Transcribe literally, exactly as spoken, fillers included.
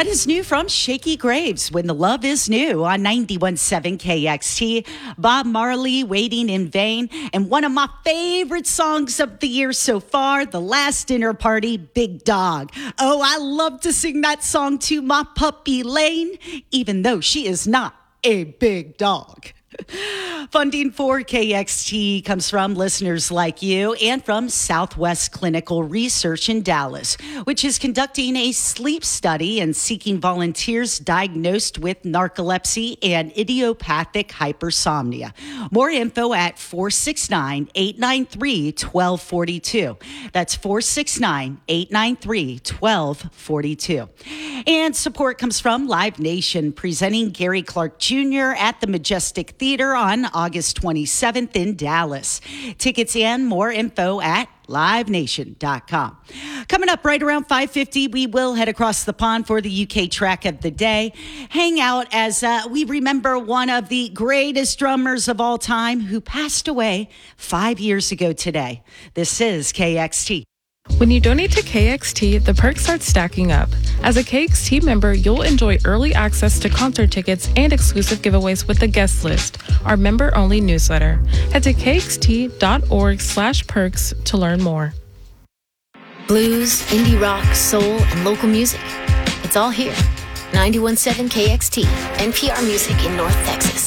That is new from Shaky Graves, When the Love Is New on ninety-one point seven K X T. Bob Marley, Waiting in Vain, and one of my favorite songs of the year so far, The Last Dinner Party, Big Dog. Oh, I love to sing that song to my puppy Lane, even though she is not a big dog. Funding for K X T comes from listeners like you and from Southwest Clinical Research in Dallas, which is conducting a sleep study and seeking volunteers diagnosed with narcolepsy and idiopathic hypersomnia. More info at four six nine, eight nine three, one two four two. That's four six nine, eight nine three, one two four two. And support comes from Live Nation, presenting Gary Clark Junior at the Majestic Theater on August twenty-seventh in Dallas. Tickets and more info at live nation dot com. Coming up right around five fifty, we will head across the pond for the U K track of the day. Hang out as uh, we remember one of the greatest drummers of all time who passed away five years ago today. This is K X T. When you donate to K X T, the perks start stacking up. As a K X T member, you'll enjoy early access to concert tickets and exclusive giveaways with the guest list, our member-only newsletter. Head to kxt.org slash perks to learn more. Blues, indie rock, soul, and local music. It's all here. ninety-one point seven K X T, N P R Music in North Texas.